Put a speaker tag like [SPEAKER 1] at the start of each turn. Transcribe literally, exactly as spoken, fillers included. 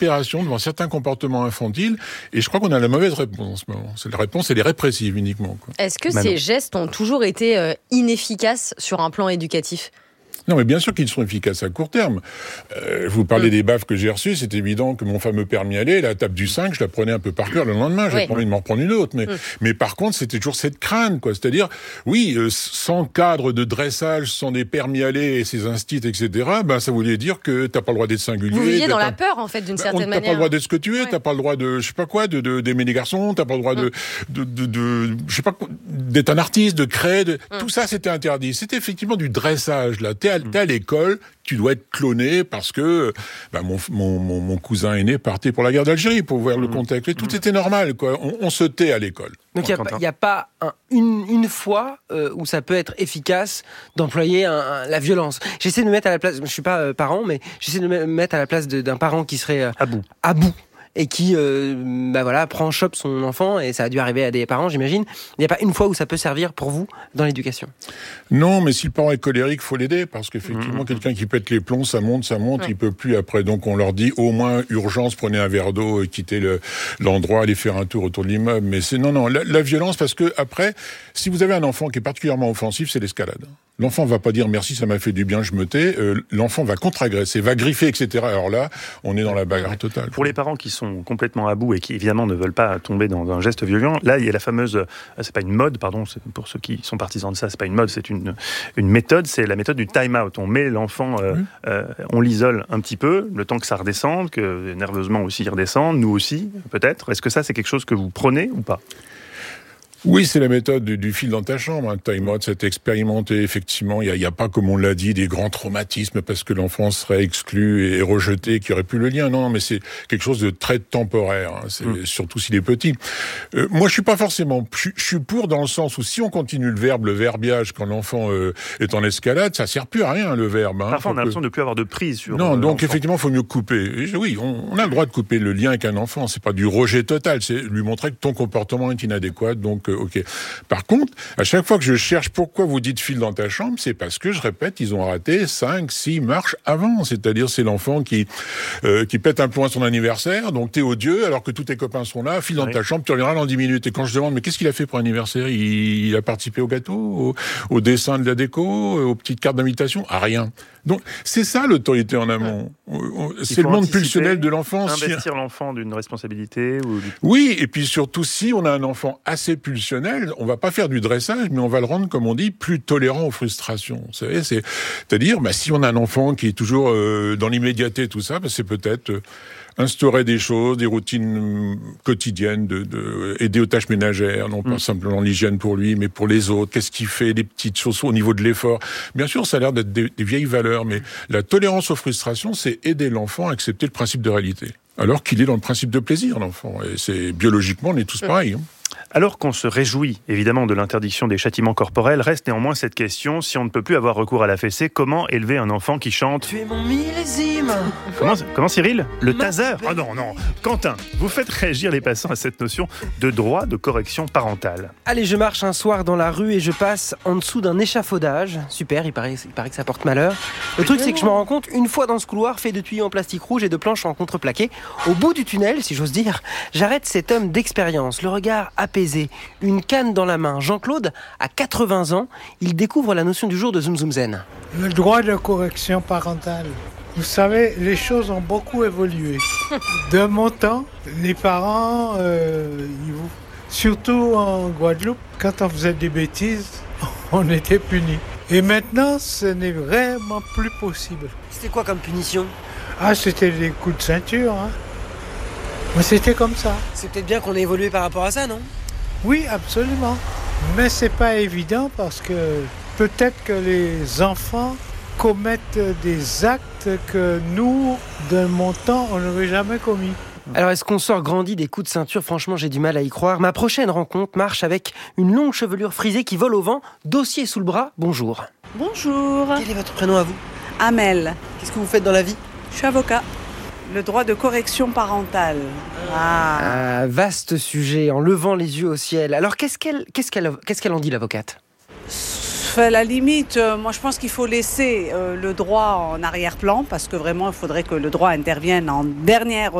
[SPEAKER 1] l'exaspération devant certains comportements infantiles, et je crois qu'on a la mauvaise réponse en ce moment. C'est la réponse, elle est répressive uniquement, quoi.
[SPEAKER 2] Est-ce que
[SPEAKER 1] Manon.
[SPEAKER 2] ces gestes ont toujours été euh, inefficaces sur un plan éducatif ?
[SPEAKER 1] Non, mais bien sûr qu'ils sont efficaces à court terme. Euh, vous parlez mmh. des baffes que j'ai reçues, c'est évident que mon fameux permis aller, la table du cinq, je la prenais un peu par cœur le lendemain, j'avais oui. pas envie de m'en reprendre une autre. Mais, mmh. mais par contre, c'était toujours cette crainte, quoi. C'est-à-dire, oui, euh, sans cadre de dressage, sans des permis aller et ces instits, et cetera, ben, ça voulait dire que t'as pas le droit d'être singulier.
[SPEAKER 2] Vous viviez dans la peur, en fait, d'une
[SPEAKER 1] ben,
[SPEAKER 2] certaine
[SPEAKER 1] on,
[SPEAKER 2] manière.
[SPEAKER 1] T'as pas le droit d'être ce que tu es,
[SPEAKER 2] ouais.
[SPEAKER 1] t'as pas le droit de, je sais pas quoi, de, de, d'aimer les garçons, t'as pas le droit mmh. de, de, de, de, je sais pas quoi, d'être un artiste, de créer, de, mmh. tout ça, c'était interdit. C'était effectivement du dressage, là. T'es à, t'es à l'école, tu dois être cloné parce que bah, mon, mon, mon, mon cousin aîné partait pour la guerre d'Algérie, pour voir mmh. le contexte. Et tout mmh. était normal, quoi. On, on se tait à l'école.
[SPEAKER 3] Donc il n'y a, a pas un, une, une fois euh, où ça peut être efficace d'employer un, un, la violence. J'essaie de me mettre à la place, je ne suis pas euh, parent, mais j'essaie de me mettre à la place de, d'un parent qui serait euh,
[SPEAKER 4] à bout.
[SPEAKER 3] À bout. Et qui, euh, bah voilà, prend, chope son enfant, et ça a dû arriver à des parents, j'imagine. Il n'y a pas une fois où ça peut servir pour vous dans l'éducation?
[SPEAKER 1] Non, mais si le parent est colérique, il faut l'aider, parce qu'effectivement, mmh. quelqu'un qui pète les plombs, ça monte, ça monte, ouais. il peut plus après. Donc on leur dit, au moins, urgence, prenez un verre d'eau, et quittez le, l'endroit, allez faire un tour autour de l'immeuble. Mais c'est, non, non, la, la violence, parce que après, si vous avez un enfant qui est particulièrement offensif, c'est l'escalade. L'enfant va pas dire merci, ça m'a fait du bien, je me tais. Euh, l'enfant va contre-agresser, va griffer, et cetera. Alors là, on est dans la bagarre totale.
[SPEAKER 4] Pour les parents qui sont complètement à bout et qui évidemment ne veulent pas tomber dans un geste violent, là il y a la fameuse, c'est pas une mode, pardon, c'est pour ceux qui sont partisans de ça, c'est pas une mode, c'est une une méthode, c'est la méthode du time-out. On met l'enfant, euh, oui. euh, on l'isole un petit peu, le temps que ça redescende, que nerveusement aussi il redescende, nous aussi peut-être. Est-ce que ça c'est quelque chose que vous prenez ou pas ?
[SPEAKER 1] Oui, c'est la méthode du, du fil dans ta chambre. Un time out, c'est expérimenté. Effectivement, il y a, y a pas, comme on l'a dit, des grands traumatismes parce que l'enfant serait exclu et rejeté, qui aurait plus le lien. Non, mais c'est quelque chose de très temporaire. Hein. C'est, mmh. Surtout s'il est petit. Euh, moi, je suis pas forcément. Je, je suis pour dans le sens où si on continue le verbe, le verbiage, quand l'enfant euh, est en escalade, ça sert plus à rien le verbe. Hein.
[SPEAKER 4] Parfois,
[SPEAKER 1] faut
[SPEAKER 4] on a l'impression que... de plus avoir de prise sur.
[SPEAKER 1] Non,
[SPEAKER 4] euh,
[SPEAKER 1] donc
[SPEAKER 4] l'enfant.
[SPEAKER 1] effectivement, il faut mieux couper. Et oui, on, on a le droit de couper le lien avec un enfant. C'est pas du rejet total. C'est lui montrer que ton comportement est inadéquat. Donc ok. Par contre, à chaque fois que je cherche pourquoi vous dites file dans ta chambre, c'est parce que, je répète, ils ont raté cinq, six marches avant. C'est-à-dire, c'est l'enfant qui euh, qui pète un plomb à son anniversaire, donc t'es odieux, alors que tous tes copains sont là, file dans oui. ta chambre, tu reviendras dans dix minutes. Et quand je demande, mais qu'est-ce qu'il a fait pour l'anniversaire ? il, il a participé au gâteau, au, au dessin de la déco, aux petites cartes d'invitation ? À rien. Donc, c'est ça l'autorité en amont. C'est le monde pulsionnel de l'enfant.
[SPEAKER 4] Investir l'enfant d'une responsabilité ou du...
[SPEAKER 1] Oui, et puis surtout, si on a un enfant assez pulsionnel, on va pas faire du dressage, mais on va le rendre, comme on dit, plus tolérant aux frustrations. Vous savez, c'est, c'est-à-dire, bah, si on a un enfant qui est toujours euh, dans l'immédiateté, tout ça, bah, c'est peut-être euh, instaurer des choses, des routines quotidiennes, de, de aider aux tâches ménagères, non pas mmh. simplement l'hygiène pour lui, mais pour les autres. Qu'est-ce qu'il fait, des petites choses au niveau de l'effort. Bien sûr, ça a l'air d'être des, des vieilles valeurs, mais la tolérance aux frustrations, c'est aider l'enfant à accepter le principe de réalité. Alors qu'il est dans le principe de plaisir, l'enfant. Et c'est biologiquement, on est tous pareils. Hein.
[SPEAKER 4] Alors qu'on se réjouit évidemment de l'interdiction des châtiments corporels, reste néanmoins cette question, si on ne peut plus avoir recours à la fessée, comment élever un enfant qui chante «
[SPEAKER 3] Tu es mon millésime »
[SPEAKER 4] Comment, comment Cyril ? Le taser ? Ah non, non. Quentin, vous faites réagir les passants à cette notion de droit de correction parentale.
[SPEAKER 3] Allez, je marche un soir dans la rue et je passe en dessous d'un échafaudage. Super, il paraît, il paraît que ça porte malheur. Le truc, c'est que je me rends compte, une fois dans ce couloir fait de tuyaux en plastique rouge et de planches en contreplaqué, au bout du tunnel, si j'ose dire, j'arrête cet homme d'expérience, le regard apaisé, une canne dans la main. Jean-Claude a quatre-vingts ans, il découvre la notion du jour de Zoom Zoom Zen.
[SPEAKER 5] Le droit de correction parentale. Vous savez, les choses ont beaucoup évolué. De mon temps, les parents, euh, ils vous... surtout en Guadeloupe, quand on faisait des bêtises, on était punis. Et maintenant, ce n'est vraiment plus possible.
[SPEAKER 3] C'était quoi comme punition ?
[SPEAKER 5] Ah, c'était des coups de ceinture, hein. Mais c'était comme ça.
[SPEAKER 3] C'est peut-être bien qu'on ait évolué par rapport à ça, non ?
[SPEAKER 5] Oui, absolument. Mais c'est pas évident parce que peut-être que les enfants commettent des actes que nous, de mon temps, on n'aurait jamais commis.
[SPEAKER 3] Alors, est-ce qu'on sort grandi des coups de ceinture ? Franchement, j'ai du mal à y croire. Ma prochaine rencontre marche avec une longue chevelure frisée qui vole au vent, dossier sous le bras. Bonjour.
[SPEAKER 6] Bonjour.
[SPEAKER 3] Quel est votre prénom à vous ?
[SPEAKER 6] Amel.
[SPEAKER 3] Qu'est-ce que vous faites dans la vie ?
[SPEAKER 6] Je suis avocat. Le droit de correction parentale.
[SPEAKER 3] Ah. ah, vaste sujet, en levant les yeux au ciel. Alors, qu'est-ce qu'elle, qu'est-ce qu'elle, qu'est-ce qu'elle en dit, l'avocate ?
[SPEAKER 6] À la limite, euh, moi je pense qu'il faut laisser euh, le droit en arrière-plan, parce que vraiment, il faudrait que le droit intervienne en dernière